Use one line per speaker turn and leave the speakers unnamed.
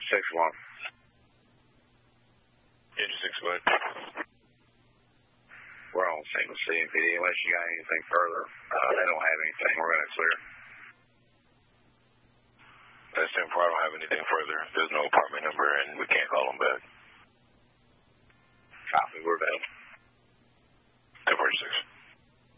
6-1.
Engine 6, go ahead.
We're on scene with CMPD. Unless you got anything further, they don't have anything. We're going to clear.
That's 10-4. I don't have anything further. There's no apartment number, and we can't call them